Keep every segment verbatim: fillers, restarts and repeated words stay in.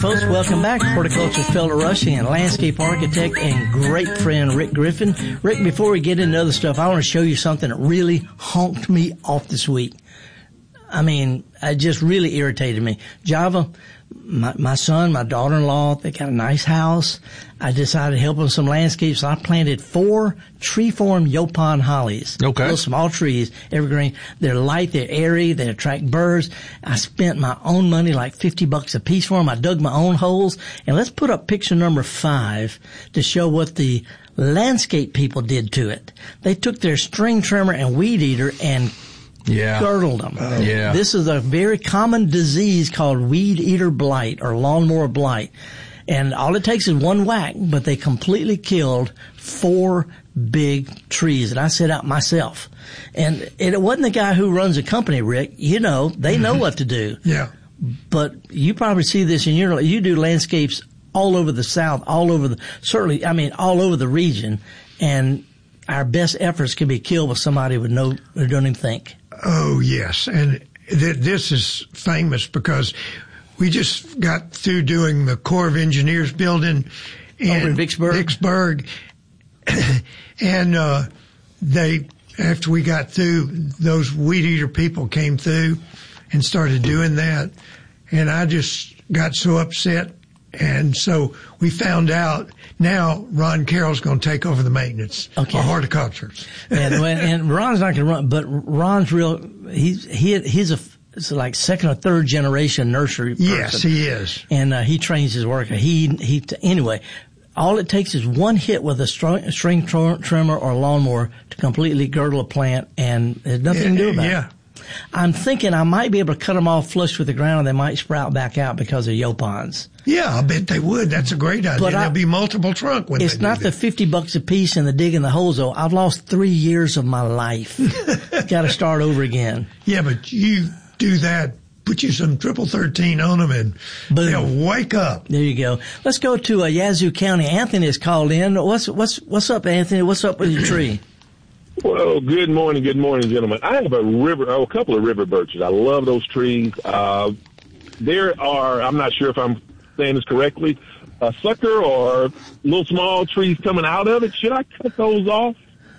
Folks, welcome back. Horticulture Felder Rushing and landscape architect and great friend Rick Griffin. Rick, before we get into other stuff, I want to show you something that really honked me off this week. I mean, it just really irritated me. Java, my, my son, my daughter-in-law, they got a nice house. I decided to help them with some landscapes. So I planted four tree-formed Yopon hollies. Okay. Little small trees, evergreen. They're light, they're airy, they attract birds. I spent my own money, like fifty bucks a piece for them. I dug my own holes. And let's put up picture number five to show what the landscape people did to it. They took their string trimmer and weed eater and Yeah. girdled them. Oh. Yeah. This is a very common disease called weed eater blight or lawnmower blight. And all it takes is one whack, but they completely killed four big trees that I set out myself. And it wasn't the guy who runs the company, Rick. You know, they know what to do. Yeah. But you probably see this in your, you do landscapes all over the South, all over the, certainly, I mean, all over the region. And our best efforts can be killed with somebody with no, who don't even think. Oh, yes. And th- this is famous because we just got through doing the Corps of Engineers building in, Over in Vicksburg. Vicksburg. and uh, they, after we got through, those weed eater people came through and started doing that. And I just got so upset. And so we found out now Ron Carroll's going to take over the maintenance Okay. of horticulture. and, and Ron's not going to run, but Ron's real, he's, he, he's a, it's like second or third generation nursery person. Yes, he is. And, uh, he trains his worker. He, he, anyway, all it takes is one hit with a string, string tr- trimmer or lawnmower to completely girdle a plant, and there's nothing yeah, to do about yeah. it. I'm thinking I might be able to cut them off flush with the ground, and they might sprout back out because of Yopons. Yeah, I bet they would. That's a great idea. But I- There'll be multiple trunk when It's they not do the that. fifty bucks a piece and the digging the holes, though. I've lost three years of my life. Got to start over again. Yeah, but you do that, put you some triple thirteen on them, and Boom. they'll wake up. There you go. Let's go to uh, Yazoo County. Anthony is called in. What's what's what's up, Anthony? What's up with your tree? Well, good morning, good morning, gentlemen. I have a river, oh, a couple of river birches. I love those trees. Uh, there are, I'm not sure if I'm saying this correctly, a sucker or little small trees coming out of it. Should I cut those off?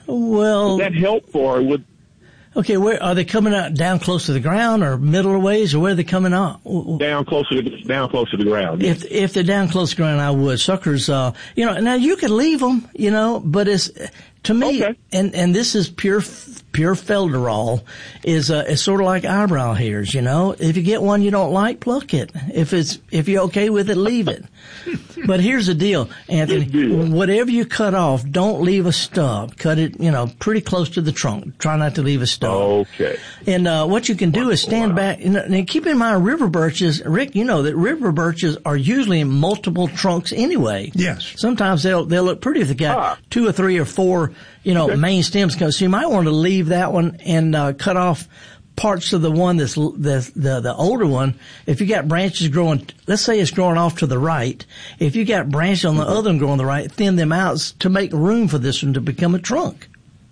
Well, Would that help, or would? okay. Where are they coming out? Down close to the ground, or middle of ways, or where are they coming out? Down closer, to, down closer to the ground. If if they're down close to the ground, I would. Suckers, uh, you know. Now you can leave them, you know, but it's to me, Okay. and and this is pure pure felderol, is uh, it's sort of like eyebrow hairs, you know. If you get one you don't like, pluck it. If it's if you're okay with it, leave it. But here's the deal, Anthony. Good deal. Whatever you cut off, don't leave a stub. Cut it, you know, pretty close to the trunk. Try not to leave a stub. Okay. And uh what you can do is stand Wow. back. And, and keep in mind, river birches, Rick, you know that river birches are usually in multiple trunks anyway. Yes. Sometimes they'll they'll look pretty if they got Ah. two or three or four, you know, Okay. main stems. So you might want to leave that one and uh cut off parts of the one that's the the the older one. If you got branches growing, let's say it's growing off to the right. If you got branches on the other one growing to the right, thin them out to make room for this one to become a trunk.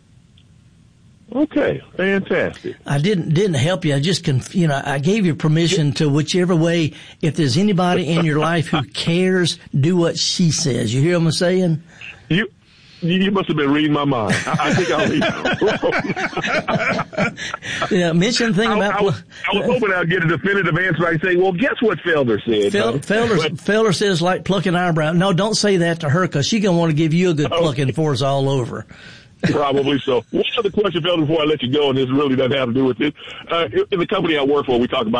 Okay. Fantastic. I didn't didn't help you. I just conf- you know I gave you permission to whichever way. If there's anybody in your life who cares, do what she says. You hear what I'm saying? You. You must have been reading my mind. I, I think I'll leave it alone. Yeah, mention the thing I, about I, was, I was hoping I'd get a definitive answer. I say, well, guess what Felder said? Fel- huh? Felder. But- Felder says like plucking eyebrow. No, don't say that to her because she's gonna want to give you a good plucking for us all over. Probably so. One other question, Felder, before I let you go, and this really doesn't have to do with this. Uh, in the company I work for, we talk about